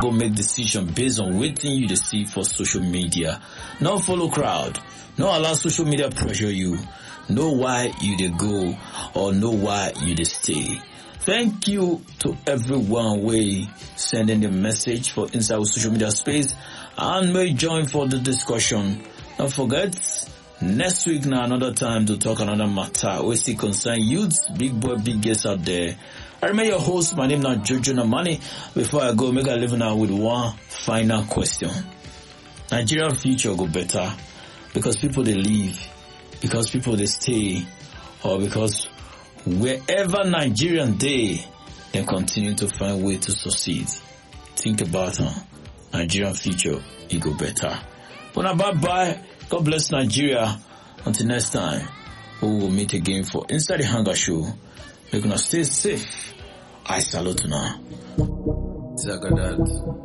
go make decision based on wetin you dey see for social media. No follow crowd. No allow social media pressure you. Know why you dey go or know why you dey stay. Thank you to everyone wey sending the message for inside our social media space and may join for the discussion. Don't forget, next week now another time to talk another matter we still concern youths, big boy, big girls out there. I remain your host. My name is Jojo Namani. Before I go, make I leave now with one final question. Nigerian future go better because people they leave, because people they stay, or because wherever Nigerian they continue to find way to succeed. Think about Nigerian future, it go better. But now bye. God bless Nigeria. Until next time, we will meet again for Inside the Hunger Show. We're gonna stay safe. I salute now. Zagadat.